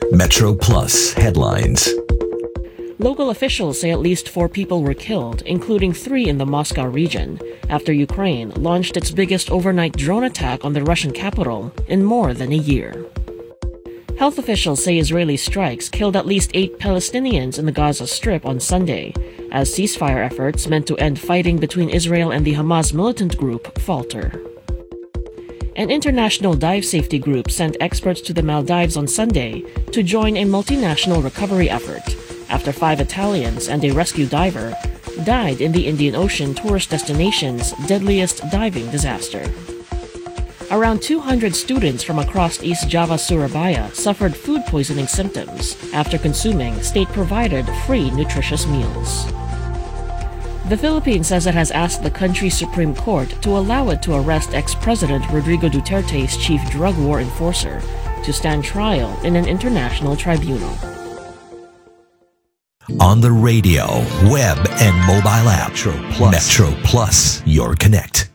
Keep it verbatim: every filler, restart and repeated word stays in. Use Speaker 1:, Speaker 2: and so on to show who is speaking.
Speaker 1: Metro Plus headlines.
Speaker 2: Local officials say at least four people were killed, including three in the Moscow region, after Ukraine launched its biggest overnight drone attack on the Russian capital in more than a year. Health officials say Israeli strikes killed at least eight Palestinians in the Gaza Strip on Sunday, as ceasefire efforts meant to end fighting between Israel and the Hamas militant group falter. An international dive safety group sent experts to the Maldives on Sunday to join a multinational recovery effort after five Italians and a rescue diver died in the Indian Ocean tourist destination's deadliest diving disaster. Around two hundred students from across East Java, Surabaya suffered food poisoning symptoms after consuming state-provided free nutritious meals. The Philippines says it has asked the country's Supreme Court to allow it to arrest ex-President Rodrigo Duterte's chief drug war enforcer to stand trial in an international tribunal.
Speaker 1: On the radio, web, and mobile app, Metro Plus, Metro Plus, your connect.